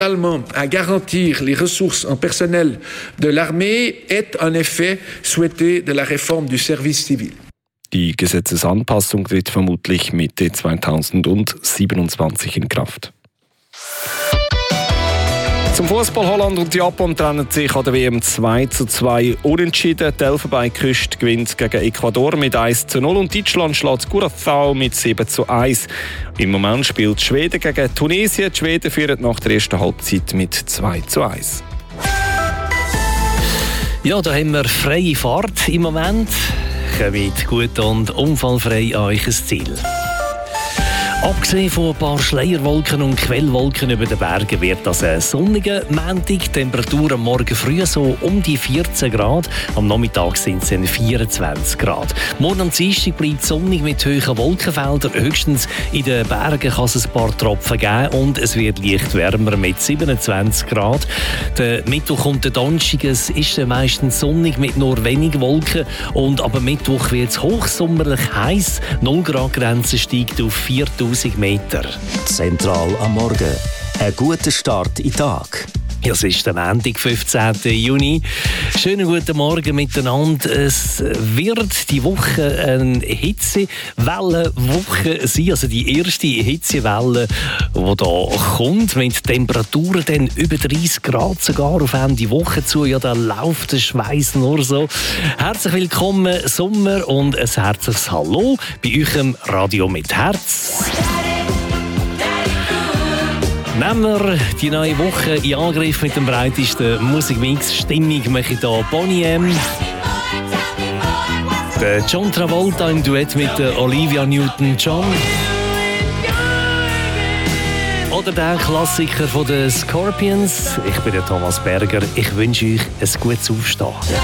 à garantir les ressources en personnel de l'armée est un effet souhaité de la réforme du service civil. Die Gesetzesanpassung tritt vermutlich Mitte 2027 in Kraft. Zum Fußball: Holland und Japan trennen sich an der WM 2:2 unentschieden. Die Elfenbeinküste gewinnt gegen Ecuador mit 1:0 und Deutschland schlägt Curaçao mit 7:1. Im Moment spielt Schweden gegen Tunesien. Die Schweden führen nach der ersten Halbzeit mit 2:1. Ja, da haben wir freie Fahrt im Moment. Kommt gut und unfallfrei an euch Ziel. Abgesehen von ein paar Schleierwolken und Quellwolken über den Bergen wird das ein sonniger Montag. Temperatur am Morgen früh so um die 14 Grad. Am Nachmittag sind es 24 Grad. Morgen am Dienstag bleibt es sonnig mit hohen Wolkenfeldern. Höchstens in den Bergen kann es ein paar Tropfen geben und es wird leicht wärmer mit 27 Grad. Der Mittwoch und der Donnerstag ist meistens sonnig mit nur wenig Wolken. Und ab Mittwoch wird es hochsommerlich heiß. 0 Grad Grenze steigt auf 4000 Meter. Zentral am Morgen. Ein guter Start in den Tag. Ja, es ist der Montag, 15. Juni. Schönen guten Morgen miteinander. Es wird die Woche eine Hitzewellenwoche sein, also die erste Hitzewelle, die da kommt, mit Temperaturen dann über 30 Grad sogar auf Ende Woche zu. Ja, da läuft der Schweiß nur so. Herzlich willkommen, Sommer, und ein herzliches Hallo bei eurem Radio mit Herz. Nehmen wir die neue Woche in Angriff mit dem breitesten Musikmix. Stimmung mache ich hier Boney M. Der John Travolta im Duett mit der Olivia Newton-John. Oder der Klassiker von den Scorpions. Ich bin der Thomas Berger. Ich wünsche euch ein gutes Aufstehen.